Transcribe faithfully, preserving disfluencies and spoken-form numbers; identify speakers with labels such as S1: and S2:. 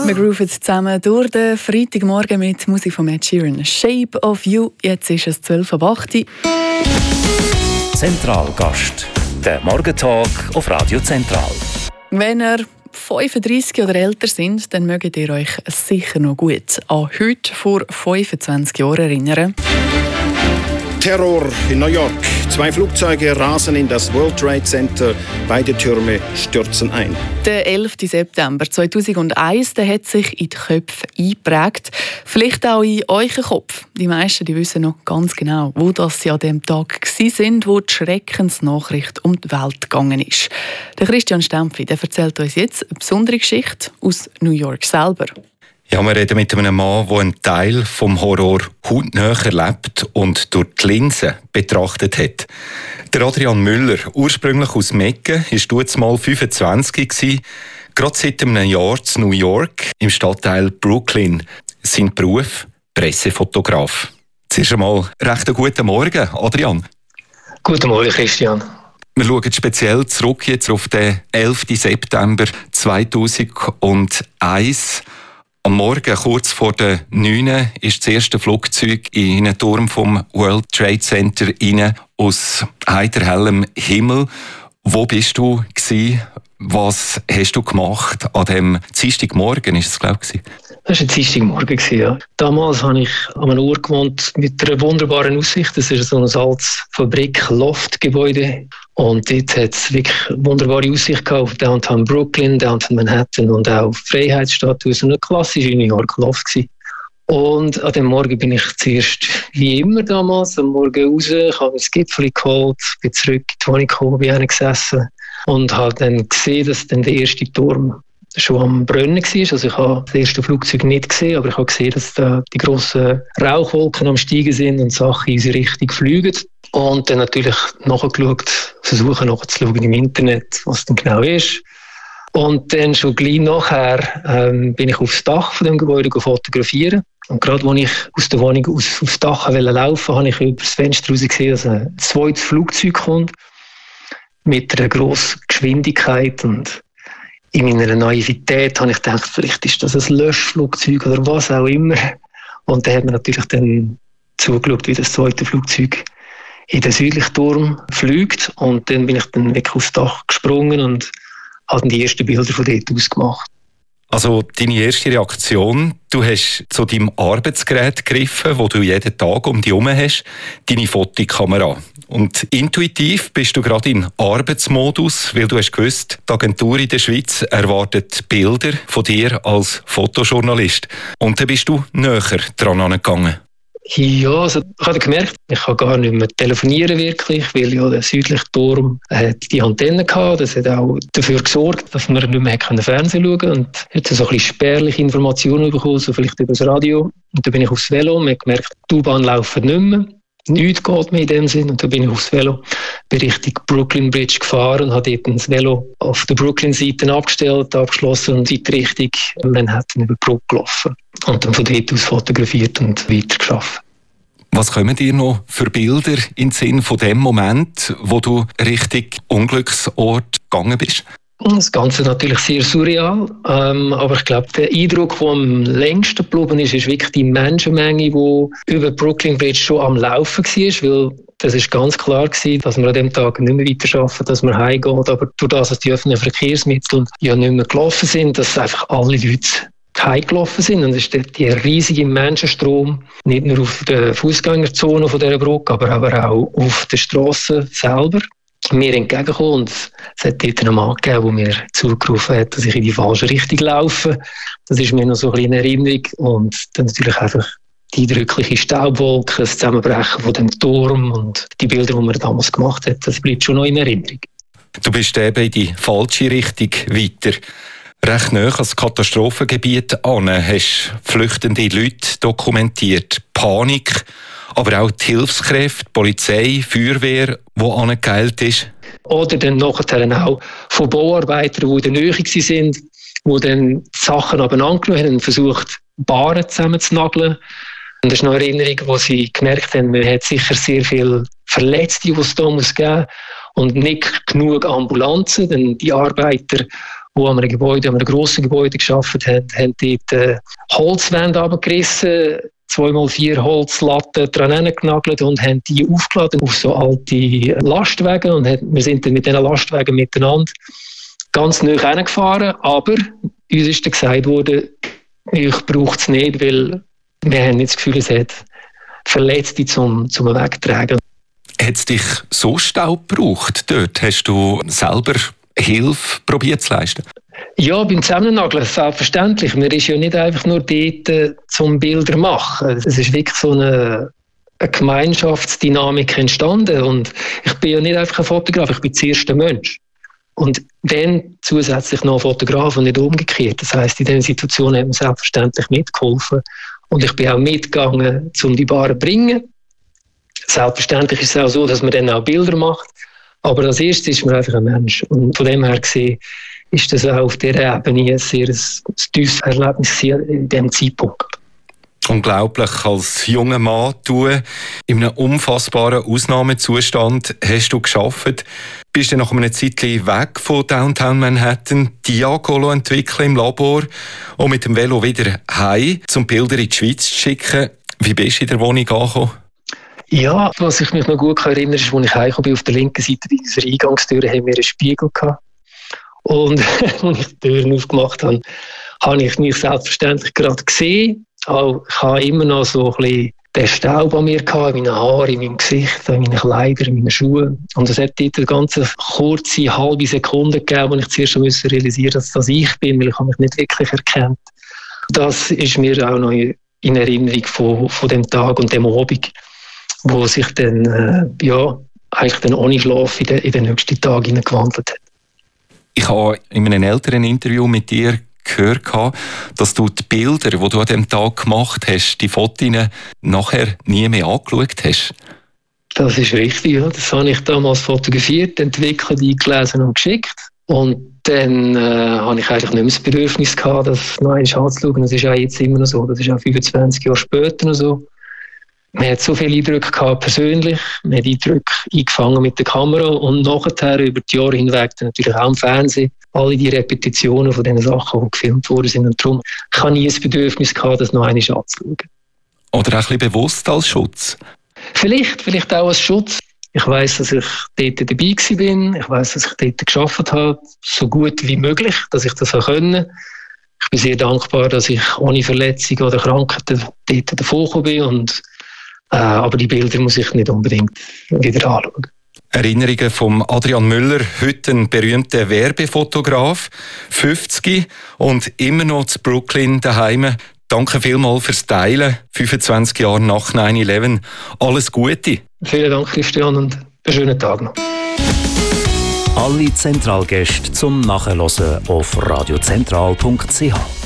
S1: Wir grooven zusammen durch den Freitagmorgen mit Musik von Ed Sheeran. «Shape of You». Jetzt ist es zwölf Uhr acht.
S2: Zentralgast. Der Morgentalk auf Radio Zentral.
S1: Wenn ihr fünfunddreissig oder älter sind, dann mögt ihr euch sicher noch gut an heute vor fünfundzwanzig Jahren erinnern.
S3: Terror in New York. Zwei Flugzeuge rasen in das World Trade Center. Beide Türme stürzen ein.
S1: Der elfter September zweitausendeins, der hat sich in die Köpfe eingeprägt. Vielleicht auch in euren Kopf. Die meisten die wissen noch ganz genau, wo das sie an dem Tag waren, wo die Schreckensnachricht um die Welt gegangen ist. Der Christian Stempfli, der erzählt uns jetzt eine besondere Geschichte aus New York selber.
S4: Ja, wir reden mit einem Mann, der einen Teil vom Horror hautnah erlebt und durch die Linse betrachtet hat. Der Adrian Müller, ursprünglich aus Mecken, war damals fünfundzwanzig gewesen, gerade seit einem Jahr in New York, im Stadtteil Brooklyn. Sein Beruf? Pressefotograf. Zuerst einmal recht einen guten Morgen, Adrian.
S5: Guten Morgen, Christian.
S4: Wir schauen speziell zurück jetzt auf den elfter September zweitausendeins. Am Morgen, kurz vor der neun, ist das erste Flugzeug in einen Turm vom World Trade Center rein, aus heiterhellem Himmel. Wo bist du gewesen? Was hast du gemacht an dem Dienstagmorgen, ist es, glaube ich?
S5: Das war ein Dienstagmorgen, ja. Damals habe ich an einem Ort gewohnt mit einer wunderbaren Aussicht. Das ist so ein altes Fabrik-Loft-Gebäude. Und dort hat es wirklich eine wunderbare Aussicht gehabt auf Downtown Brooklyn, Downtown Manhattan und auch auf die Freiheitsstatue. So eine klassische New York Loft gewesen. Und an dem Morgen bin ich zuerst, wie immer damals, am Morgen raus, ich habe ein Gipfel geholt, bin zurück in die Wohnung gekommen, bin gesessen und habe dann gesehen, dass dann der erste Turm schon am Brennen war. Also ich habe das erste Flugzeug nicht gesehen, aber ich habe gesehen, dass da die grossen Rauchwolken am Steigen sind und Sachen in unsere Richtung fliegen. Und dann natürlich nachgeschaut, versuchen nachzuschauen im Internet, was denn genau ist. Und dann schon gleich nachher ähm, bin ich aufs Dach von dem Gebäude fotografieren. Und gerade als ich aus der Wohnung aus, aufs Dach laufen wollte, habe ich über das Fenster raus gesehen, dass ein zweites Flugzeug kommt. Mit einer grossen Geschwindigkeit. Und in meiner Naivität habe ich gedacht, vielleicht ist das ein Löschflugzeug oder was auch immer. Und dann hat man natürlich dann zugeschaut, wie das zweite Flugzeug in den südlichen Turm fliegt. Und dann bin ich dann wirklich aufs Dach gesprungen und habe die ersten Bilder von dort aus gemacht.
S4: Also deine erste Reaktion, du hast zu deinem Arbeitsgerät gegriffen, das du jeden Tag um dich herum hast, deine Fotokamera. Und intuitiv bist du gerade in Arbeitsmodus, weil du hast gewusst, die Agentur in der Schweiz erwartet Bilder von dir als Fotojournalist. Und dann bist du näher dran angegangen.
S5: Ja, also ich habe gemerkt, ich kann gar nicht mehr telefonieren wirklich, weil ja der südliche Turm hat die Antenne gehabt. Das hat auch dafür gesorgt, dass wir nicht mehr Fernsehen schauen konnten. Und jetzt so ein bisschen spärliche Informationen bekommen, so vielleicht über das Radio. Und dann bin ich aufs Velo und habe gemerkt, die U-Bahn laufen nicht mehr. Nichts geht mehr in dem Sinn. Und dann bin ich aufs Velo, bin Richtung Brooklyn Bridge gefahren und habe dort das Velo auf der Brooklyn-Seite abgestellt, abgeschlossen und in die Richtung Manhattan über die Brücke gelaufen. Und dann von dort aus fotografiert und weitergearbeitet.
S4: Was kommen dir noch für Bilder in den Sinn von dem Moment, wo du Richtung Unglücksort gegangen bist?
S5: Das Ganze natürlich sehr surreal, ähm, aber ich glaube, der Eindruck, der am längsten geblieben ist, ist wirklich die Menschenmenge, die über Brooklyn Bridge schon am Laufen war, weil das ist ganz klar gewesen, dass wir an dem Tag nicht mehr weiterarbeiten, dass wir heimgehen, aber durch das, dass die öffentlichen Verkehrsmittel ja nicht mehr gelaufen sind, dass einfach alle Leute heimgelaufen sind. Und es ist der riesige Menschenstrom, nicht nur auf der Fußgängerzone von dieser Brücke, aber, aber auch auf der Straße selber mir entgegengekommen. Und es hat dort einen Mann gegeben, der mir zugerufen hat, dass ich in die falsche Richtung laufe. Das ist mir noch so ein bisschen in Erinnerung. Und dann natürlich einfach die eindrückliche Staubwolke, das Zusammenbrechen von dem Turm und die Bilder, die man damals gemacht hat, das bleibt schon noch in Erinnerung.
S4: Du bist eben in die falsche Richtung weiter. Recht nahe ans Katastrophengebiet an, hast flüchtende Leute dokumentiert, Panik, aber auch die Hilfskräfte, die Polizei, Feuerwehr, die angeheilt ist.
S5: Oder dann nachher auch von Bauarbeitern, die in der Nähe waren, die dann die Sachen abeinander genommen haben und versucht, Bahnen zusammenzunageln. Und das ist noch eine Erinnerung, wo sie gemerkt haben, man hat sicher sehr viele Verletzte, die es da geben muss, und nicht genug Ambulanzen, denn die Arbeiter die an einem Gebäude, an einem grossen Gebäude gearbeitet haben, haben dort äh, Holzwände runtergerissen, zwei mal vier Holzlatten dran genagelt und haben die aufgeladen auf so alte Lastwagen. Und haben, wir sind dann mit diesen Lastwagen miteinander ganz nah hingefahren. Aber uns ist dann gesagt worden, ich brauche es nicht, weil wir haben nicht das Gefühl, es hat Verletzte zum, zum Wegtragen.
S4: Hat es dich so Staub gebraucht dort? Hast du selber Hilfe probiert zu leisten?
S5: Ja, beim Zusammennageln, selbstverständlich. Man ist ja nicht einfach nur dort äh, zum Bilder machen. Es ist wirklich so eine, eine Gemeinschaftsdynamik entstanden. Und ich bin ja nicht einfach ein Fotograf, ich bin der erste Mensch. Und dann zusätzlich noch ein Fotograf und nicht umgekehrt. Das heisst, in dieser Situation hat man selbstverständlich mitgeholfen. Und ich bin auch mitgegangen, um die Ware zu bringen. Selbstverständlich ist es auch so, dass man dann auch Bilder macht. Aber als erstes ist man einfach ein Mensch. Und von dem her gesehen, ist das auch auf dieser Ebene ein sehr ein, ein tiefes Erlebnis in diesem Zeitpunkt.
S4: Unglaublich, als junger Mann, du in einem unfassbaren Ausnahmezustand hast du gearbeitet. Bist dann nach einer Zeit weg von Downtown Manhattan, Diagolo entwickeln im Labor und mit dem Velo wieder heim, um Bilder in die Schweiz zu schicken. Wie bist du in der Wohnung angekommen?
S5: Ja, was ich mich noch gut erinnere, ist, als ich heimgekommen bin, auf der linken Seite dieser Eingangstür haben wir einen Spiegel gehabt. Und als ich die Türen aufgemacht habe, habe ich mich selbstverständlich gerade gesehen. Auch ich habe immer noch so ein bisschen den Staub an mir gehabt, in meinen Haaren, in meinem Gesicht, in meinen Kleidern, in meinen Schuhen. Und es hat dort eine ganz kurze, halbe Sekunde gegeben, wo ich zuerst schon realisieren musste, dass das ich bin, weil ich habe mich nicht wirklich erkannt. Das ist mir auch noch in Erinnerung von, von dem Tag und dem Abend, wo sich dann, äh, ja, eigentlich dann ohne Schlaf in den, in den nächsten Tag gewandelt hat.
S4: Ich habe in einem älteren Interview mit dir gehört, dass du die Bilder, die du an diesem Tag gemacht hast, die Fotos nachher nie mehr angeschaut hast.
S5: Das ist richtig, ja. Das habe ich damals fotografiert, entwickelt, eingelesen und geschickt. Und dann äh, habe ich eigentlich nicht mehr das Bedürfnis gehabt, das noch einmal anzuschauen. Das ist auch jetzt immer noch so. Das ist auch fünfundzwanzig Jahre später noch so. Man hat so viele Eindrücke gehabt, persönlich. Man hat Eindrücke eingefangen mit der Kamera und nachher über die Jahre hinweg dann natürlich auch im Fernsehen. Alle die Repetitionen von den Sachen, die gefilmt worden sind. Und darum habe ich nie das Bedürfnis gehabt, das noch einmal anzuschauen.
S4: Oder auch ein bisschen bewusst als Schutz?
S5: Vielleicht, vielleicht auch als Schutz. Ich weiss, dass ich dort dabei war. Ich weiss, dass ich dort gearbeitet habe, so gut wie möglich, dass ich das können. Ich bin sehr dankbar, dass ich ohne Verletzung oder Krankheit dort davon bin. Und Äh, aber die Bilder muss ich nicht unbedingt wieder anschauen.
S4: Erinnerungen von Adrian Müller, heute ein berühmter Werbefotograf, fünfzig und immer noch zu Brooklyn daheim. Danke vielmals fürs Teilen, fünfundzwanzig Jahre nach neun elf. Alles Gute.
S5: Vielen Dank, Christian, und einen schönen Tag noch.
S2: Alle Zentralgäste zum Nachhören auf radiozentral punkt c h.